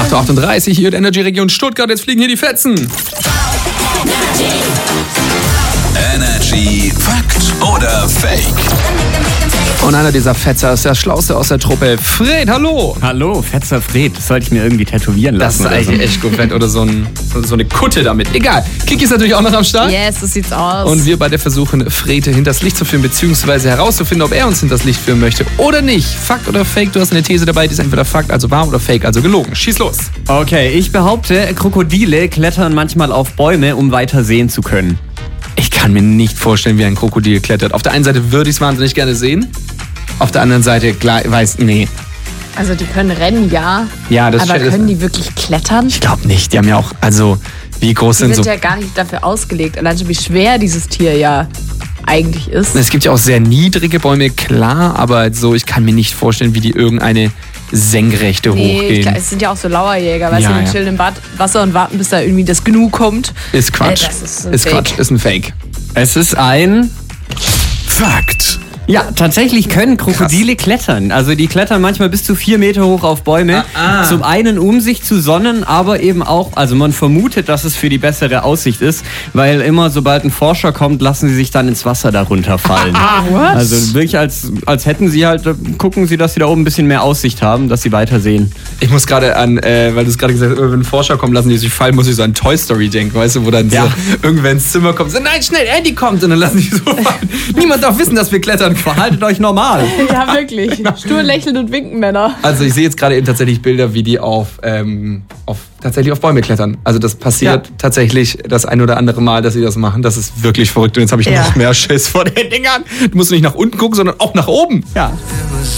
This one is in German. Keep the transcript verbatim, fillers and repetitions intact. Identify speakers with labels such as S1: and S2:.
S1: acht Uhr achtunddreißig hier in der Energy-Region Stuttgart. Jetzt fliegen hier die Fetzen.
S2: Energy Fakt oder Fake?
S1: Und einer dieser Fetzer ist der Schlauste aus der Truppe. Fred, hallo!
S3: Hallo, Fetzer Fred. Das sollte ich mir irgendwie tätowieren
S1: Das
S3: lassen.
S1: ist eigentlich echt gut fett. Oder so, ein, so, so eine Kutte damit. Egal. Kiki ist natürlich auch noch am Start.
S4: Yes, so sieht's aus.
S1: Und wir beide versuchen, Fred hinters Licht zu führen, beziehungsweise herauszufinden, ob er uns hinters Licht führen möchte oder nicht. Fakt oder Fake? Du hast eine These dabei, die ist entweder Fakt, also wahr, oder Fake, also gelogen. Schieß los.
S3: Okay, ich behaupte, Krokodile klettern manchmal auf Bäume, um weiter sehen zu können.
S1: Ich kann mir nicht vorstellen, wie ein Krokodil klettert. Auf der einen Seite würde ich es wahnsinnig gerne sehen. Auf der anderen Seite, klar, weiß, nee.
S4: Also die können rennen, ja.
S1: Ja, das
S4: aber
S1: stellt-
S4: können die wirklich klettern?
S1: Ich glaube nicht. Die haben ja auch, also, wie groß
S4: Die
S1: sind
S4: sind
S1: so...
S4: ja gar nicht dafür ausgelegt. Allein schon, wie schwer dieses Tier ja eigentlich ist.
S1: Es gibt ja auch sehr niedrige Bäume, klar, aber so, ich kann mir nicht vorstellen, wie die irgendeine senkrechte
S4: Nee, ich
S1: hochgehen.
S4: glaub, es sind ja auch so Lauerjäger, weißt
S1: Ja,
S4: du, die
S1: ja.
S4: chillen im Bad, Wasser und warten, bis da irgendwie das Gnu kommt.
S1: Ist Quatsch.
S4: Äh, das ist ein
S1: ist
S4: Fake.
S1: Quatsch, ist ein Fake.
S3: Es ist ein...
S2: Fakt.
S3: Ja, tatsächlich können Krokodile klettern. Also die klettern manchmal bis zu vier Meter hoch auf Bäume.
S1: Ah, ah.
S3: Zum einen, um sich zu sonnen, aber eben auch, also man vermutet, dass es für die bessere Aussicht ist, weil immer, sobald ein Forscher kommt, lassen sie sich dann ins Wasser darunter fallen.
S4: What?
S3: Also wirklich, als, als hätten sie halt, gucken sie, dass sie da oben ein bisschen mehr Aussicht haben, dass sie weiter sehen.
S1: Ich muss gerade an, äh, weil du es gerade gesagt hast, wenn ein Forscher kommt, lassen die sich fallen, muss ich so an Toy Story denken, weißt du, wo dann
S3: Ja.
S1: so irgendwer ins Zimmer kommt, so, nein, schnell, Andy kommt, und dann lassen die so fallen. Niemand darf wissen, dass wir klettern.
S3: Verhaltet euch normal.
S4: Ja, wirklich. Stur lächeln und winken Männer.
S1: Also ich sehe jetzt gerade eben tatsächlich Bilder, wie die auf, ähm, auf tatsächlich auf Bäume klettern. Also das passiert
S3: Ja.
S1: tatsächlich das ein oder andere Mal, dass sie das machen. Das ist wirklich verrückt. Und jetzt habe ich
S4: Ja.
S1: noch mehr Schiss vor den Dingern. Du musst nicht nach unten gucken, sondern auch nach oben.
S3: Ja.